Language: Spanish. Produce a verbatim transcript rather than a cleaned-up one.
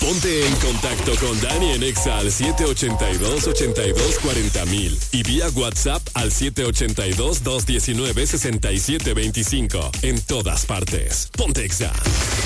Ponte en contacto con Dani en Exa al siete ocho dos, ocho dos cuatro cero mil y vía WhatsApp al siete ocho dos, dos uno nueve, seis siete dos cinco. En todas partes. Ponte Exa.